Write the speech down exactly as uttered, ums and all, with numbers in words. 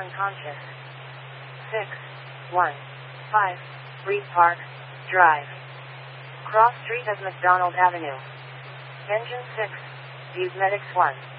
unconscious. six one five Reed Park Drive. Cross street of McDonald Avenue. Engine six. Views Medics one.